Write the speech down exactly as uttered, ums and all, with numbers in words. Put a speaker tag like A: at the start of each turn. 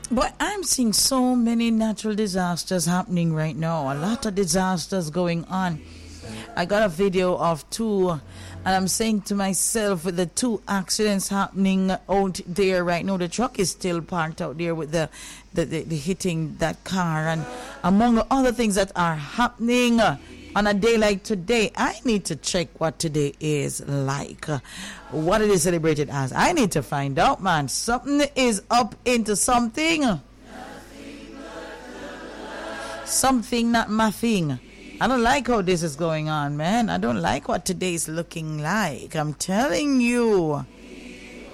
A: But I'm seeing so many natural disasters happening right now. A lot of disasters going on. I got a video of two, and I'm saying to myself, with the two accidents happening out there right now, the truck is still parked out there with the, the, the, the hitting that car, and among the other things that are happening on a day like today, I need to check what today is like, uh, what it is celebrated as. I need to find out, man. Something is up into something. Something, not my thing. I don't like how this is going on, man. I don't like what today's looking like. I'm telling you.